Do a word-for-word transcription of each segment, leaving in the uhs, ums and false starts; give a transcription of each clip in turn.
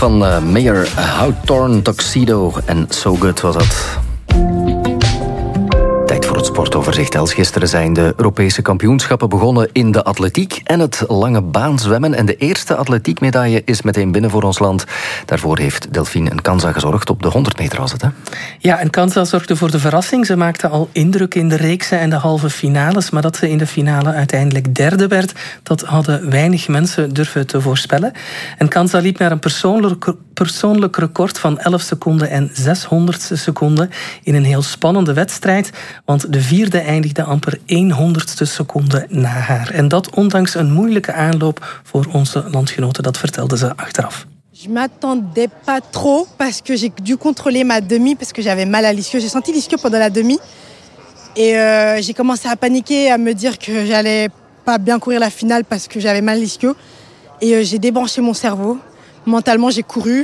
van uh, Mayer Hawthorne, Tuxedo en So Good was dat. Tijd voor het sportoverzicht. Els, gisteren zijn de Europese kampioenschappen begonnen in de atletiek en het lange baan zwemmen. En de eerste atletiekmedaille is meteen binnen voor ons land. Daarvoor heeft Delphine Nkanza gezorgd. Op de honderd meter was het, hè? Ja, Nkanza zorgde voor de verrassing. Ze maakte al indruk in de reeksen en de halve finales. Maar dat ze in de finale uiteindelijk derde werd, dat hadden weinig mensen durven te voorspellen. Nkanza liep naar een persoonlijk, persoonlijk record van elf seconden en zeshonderdste seconden in een heel spannende wedstrijd. Want de vierde eindigde amper honderdste seconde na haar. En dat ondanks een moeilijke aanloop voor onze landgenoten. Dat vertelde ze achteraf. Je m'attendais pas trop parce que j'ai dû contrôler ma demi parce que j'avais mal à l'ischio. J'ai senti l'ischio pendant la demi. Et euh, j'ai commencé à paniquer, à me dire que j'allais pas bien courir la finale parce que j'avais mal à l'ischio. Et euh, j'ai débranché mon cerveau. Mentalement, j'ai couru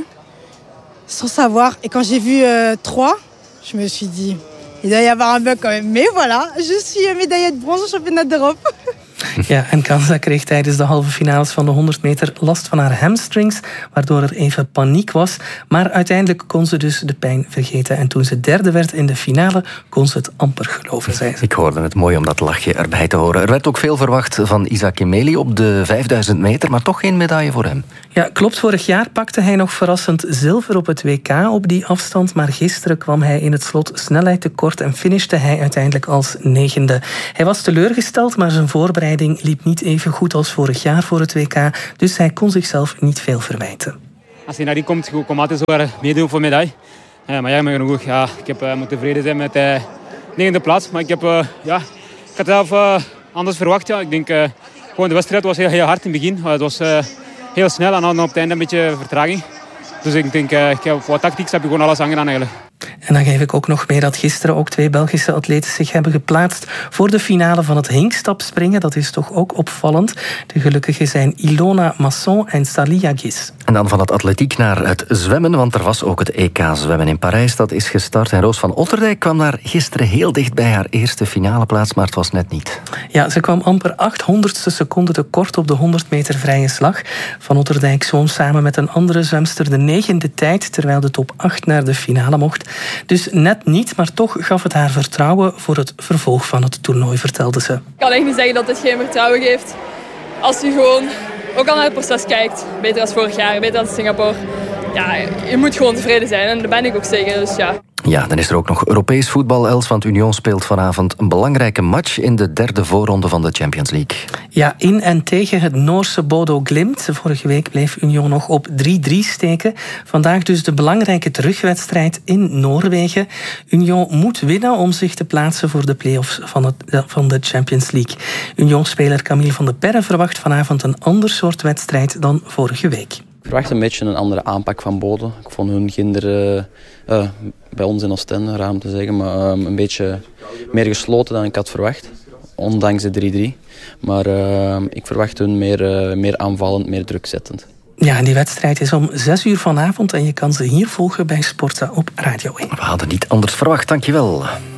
sans savoir. Et quand j'ai vu euh, trois, je me suis dit... Il doit y avoir un bug quand même. Mais voilà, je suis médaillée de bronze au championnat d'Europe. Ja, Nkanza kreeg tijdens de halve finales van de honderd meter last van haar hamstrings, waardoor er even paniek was. Maar uiteindelijk kon ze dus de pijn vergeten. En toen ze derde werd in de finale, kon ze het amper geloven, zei ze. Ik hoorde het mooi om dat lachje erbij te horen. Er werd ook veel verwacht van Isaac Emeli op de vijfduizend meter, maar toch geen medaille voor hem. Ja, klopt. Vorig jaar pakte hij nog verrassend zilver op het W K op die afstand. Maar gisteren kwam hij in het slot snelheid tekort en finishte hij uiteindelijk als negende. Hij was teleurgesteld, maar zijn voorbereiding liep niet even goed als vorig jaar voor het W K. Dus hij kon zichzelf niet veel verwijten. Als hij naar die komt, kom altijd zo meedoen voor medaille. Ja, maar jammer genoeg, ja, ik heb, uh, moet tevreden zijn met de uh, negende plaats. Maar ik, heb, uh, ja, ik had zelf uh, anders verwacht. Ja. Ik denk, uh, gewoon de wedstrijd was heel, heel hard in het begin. Uh, het was uh, heel snel en dan op het einde een beetje vertraging. Dus ik denk, uh, ik heb, wat tactiek heb ik gewoon alles aangedaan eigenlijk. En dan geef ik ook nog mee dat gisteren ook twee Belgische atleten zich hebben geplaatst voor de finale van het hinkstapspringen. Dat is toch ook opvallend. De gelukkigen zijn Ilona Masson en Salia Gis. En dan van het atletiek naar het zwemmen, want er was ook het E K zwemmen in Parijs. Dat is gestart en Roos van Otterdijk kwam daar gisteren heel dicht bij haar eerste finale plaats, maar het was net niet. Ja, ze kwam amper achthonderdste seconde tekort op de honderd meter vrije slag. Van Otterdijk zwom samen met een andere zwemster de negende tijd, terwijl de top acht naar de finale mocht. Dus net niet, maar toch gaf het haar vertrouwen voor het vervolg van het toernooi, vertelde ze. Ik kan echt niet zeggen dat dit geen vertrouwen geeft. Als je gewoon ook al naar het proces kijkt, beter dan vorig jaar, beter dan Singapore. Ja, je moet gewoon tevreden zijn en dat ben ik ook zeker, dus ja. Ja, dan is er ook nog Europees voetbal, Els, want Union speelt vanavond een belangrijke match in de derde voorronde van de Champions League. Ja, in en tegen het Noorse Bodo Glimt. Vorige week bleef Union nog op drie drie steken. Vandaag dus de belangrijke terugwedstrijd in Noorwegen. Union moet winnen om zich te plaatsen voor de play-offs van, het, van de Champions League. Union-speler Camille van de Perre verwacht vanavond een ander soort wedstrijd dan vorige week. Ik verwacht een beetje een andere aanpak van Bodo. Ik vond hun ginder uh, uh, bij ons in Oostende, raar om te zeggen, maar uh, een beetje meer gesloten dan ik had verwacht. Ondanks de drie drie. Maar uh, ik verwacht hun meer, uh, meer aanvallend, meer drukzettend. Ja, die wedstrijd is om zes uur vanavond en je kan ze hier volgen bij Sportza op Radio één. We hadden niet anders verwacht, dankjewel.